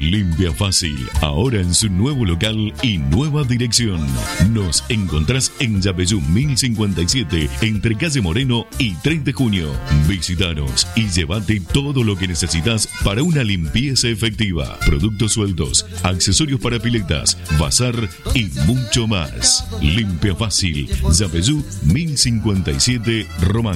Limpia Fácil, ahora en su nuevo local y nueva dirección. Nos encontrás en Yapeyú 1057, entre calle Moreno y 3 de junio. Visítanos y llévate todo lo que necesitas para una limpieza efectiva. Productos sueltos, accesorios para piletas, bazar y mucho más. Limpia Fácil, Yapeyú 1057, Román.